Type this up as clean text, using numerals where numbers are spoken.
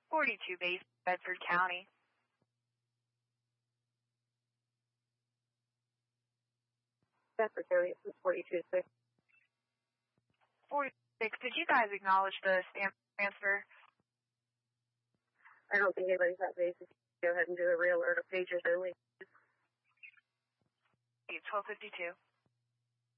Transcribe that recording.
42 base, Bedford County. Bedford County, 42-6. 46, did you guys acknowledge the stamp transfer? I don't think anybody's at base. Go ahead and do a real or a pager's only. 1252.